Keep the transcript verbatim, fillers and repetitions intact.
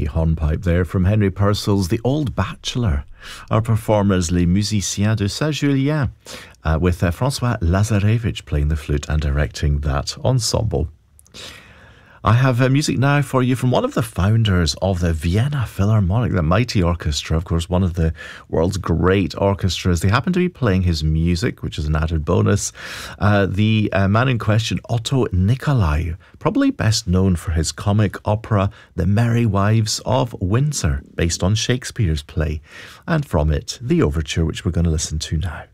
lovely hornpipe there from Henry Purcell's The Old Bachelor. Our performers, Les Musiciens de Saint-Julien, uh, with uh, François Lazarevich playing the flute and directing that ensemble. I have uh, music now for you from one of the founders of the Vienna Philharmonic, the mighty orchestra, of course, one of the world's great orchestras. They happen to be playing his music, which is an added bonus. Uh, the uh, man in question, Otto Nicolai, probably best known for his comic opera, The Merry Wives of Windsor, based on Shakespeare's play. And from it, the overture, which we're going to listen to now.